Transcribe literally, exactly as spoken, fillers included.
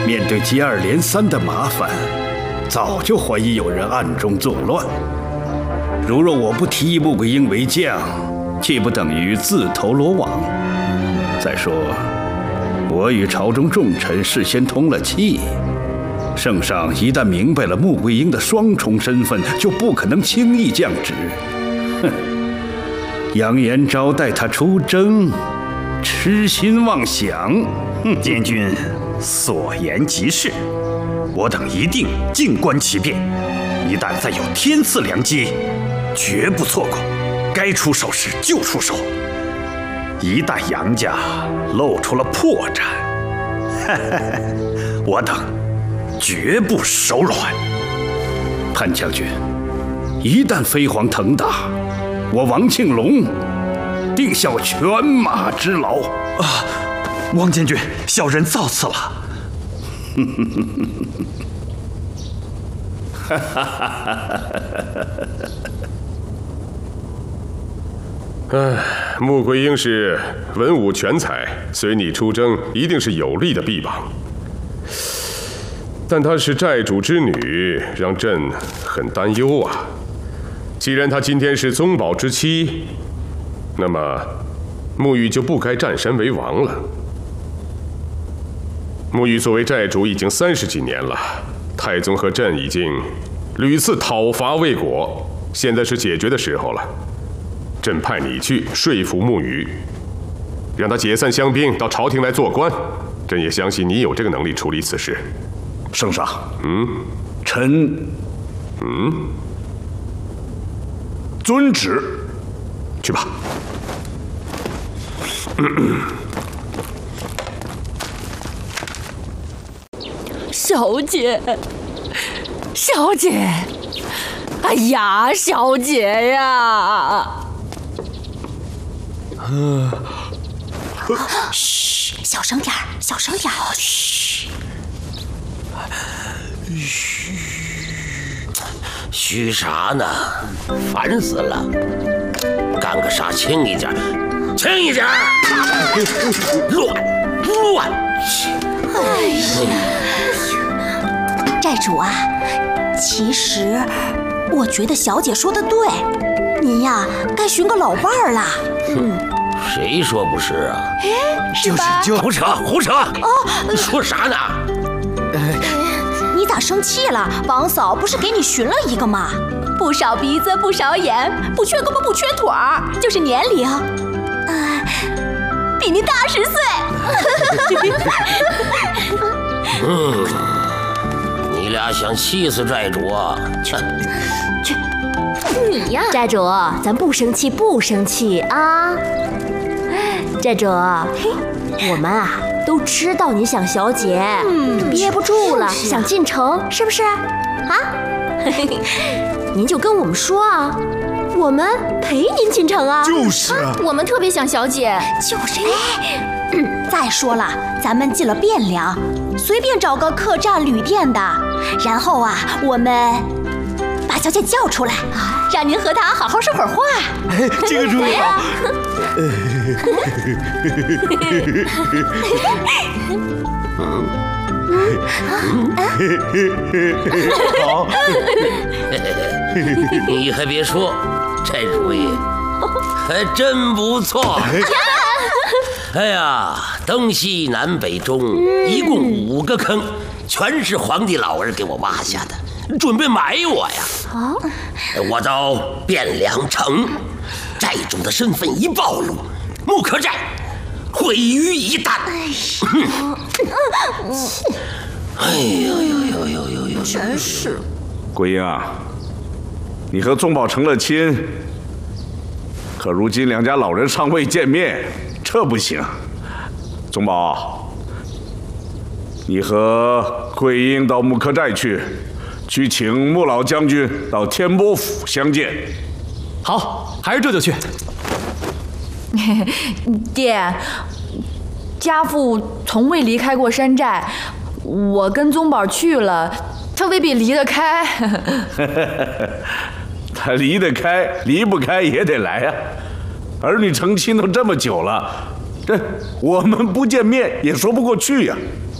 面对接二连三的麻烦，早就怀疑有人暗中作乱。如若我不提议穆桂英为将，岂不等于自投罗网？再说，我与朝中重臣事先通了气，圣上一旦明白了穆桂英的双重身份，就不可能轻易降职。哼，扬言招待他出征，痴心妄想。 哼，监军所言极是，我等一定静观其变，一旦再有天赐良机，绝不错过，该出手时就出手。一旦杨家露出了破绽，我等绝不手软。 潘将军，一旦飞黄腾达，我王庆龙定效犬马之劳啊！王监军，小人造次了。 哈哈哈哈唉，穆桂英是文武全才，随你出征一定是有力的臂膀。但她是寨主之女，让朕很担忧啊。既然她今天是宗保之妻，那么沐浴就不该占山为王了。沐浴作为寨主已经三十几年了，太宗和朕已经屡次讨伐未果，现在是解决的时候了。朕派你去说服沐浴，让他解散乡兵，到朝廷来做官。朕也相信你有这个能力处理此事。 圣上， 嗯， 臣， 嗯， 遵旨。 去吧。 小姐，小姐，哎呀，小姐呀！ 嗯，嘘，小声点儿，小声点儿。嘘， 嘘，嘘啥呢？烦死了！干个啥轻一点，轻一点！乱乱！ 哎呀，寨主啊，其实我觉得小姐说的对，您呀该寻个老伴儿啦。 嗯。谁说不是啊？ 哎，是吧？ 就是就胡扯胡扯！哦，说啥呢？ 你咋生气了？王嫂不是给你寻了一个吗？不少鼻子不少眼，不缺胳膊不缺腿儿，就是年龄，呃，比您大十岁。 嗯，你俩想气死寨主啊？去去， 你呀，寨主，咱不生气不生气啊。寨主，我们啊都知道你想小姐，嗯、憋不住了，是啊、想进城，是不是？啊，您就跟我们说啊，我们陪您进城啊。 就是啊， 我们特别想小姐， 就是。哎，嗯，再说了，咱们进了汴梁，随便找个客栈、旅店的，然后啊，我们把小姐叫出来，让您和她好好说会儿话。 哎，这个主意好。 好，你还别说，这主意还真不错。哎呀，东西南北中一共五个坑，全是皇帝老儿给我挖下的，准备埋我呀。啊！我到汴梁城，寨主的身份一暴露，木刻寨毁于一旦。哎呦呦呦呦呦呦！ 真是。 桂英啊，你和宗保成了亲，可如今两家老人尚未见面，这不行。宗保，你和桂英到木刻寨去，去请穆老将军到天波府相见。 好，还是这就去。 爹，家父从未离开过山寨，我跟宗保去了，他未必离得开。 他离得开，离不开也得来啊！儿女成亲都这么久了，这我们不见面也说不过去呀、啊。